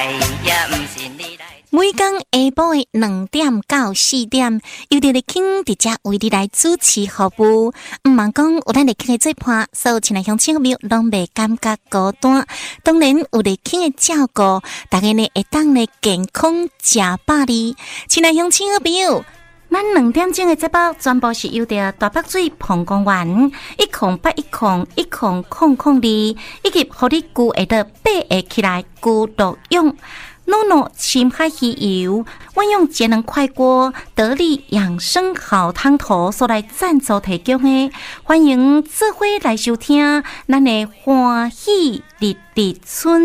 每天下晡的2點到4點，由着立慶佇遮為你來主持服務。毋茫講有咱立慶的做伴，所有親愛鄉親朋友攏袂感覺孤單。當然有立慶的照顧，大家呢會當呢健康食飽哩。親愛鄉親朋友，咱2點鐘的節目全部是由着大北水澎公園108101002，以及互你具會得8個起來具獨用。諾諾深海魚油，運用節能快鍋得力養生好湯頭所來贊助提供的，歡迎做伙來收聽咱的歡喜日日春。